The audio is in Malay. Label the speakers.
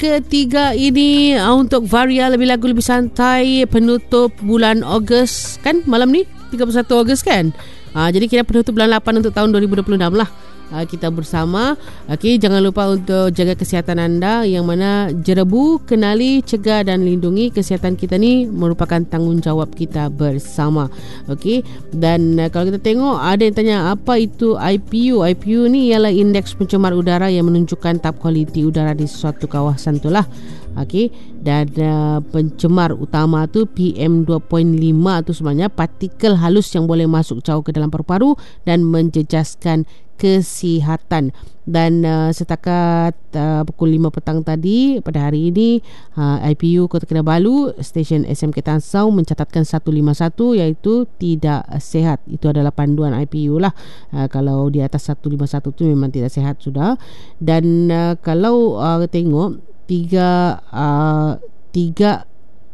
Speaker 1: ketiga ini untuk Varia, lebih lagu lebih santai, penutup bulan Ogos kan, malam ni 31 Ogos kan. Jadi kira penutup bulan 8 untuk tahun 2026 lah. Kita bersama. Okey, jangan lupa untuk jaga kesihatan anda, yang mana jerebu, kenali, cegah dan lindungi kesihatan kita ni merupakan tanggungjawab kita bersama. Okey, dan kalau kita tengok ada yang tanya apa itu IPU. IPU ni ialah indeks pencemar udara yang menunjukkan tahap kualiti udara di suatu kawasan tu lah. Okey, dan pencemar utama tu PM2.5 tu sebenarnya partikel halus yang boleh masuk jauh ke dalam paru-paru dan menjejaskan kesihatan. Dan setakat pukul 5 petang tadi pada hari ini, IPU Kota Kinabalu stesen SMK Tansau mencatatkan 151 iaitu tidak sihat. Itu adalah panduan IPU lah. Kalau di atas 151 tu memang tidak sihat sudah. Dan kalau tengok tiga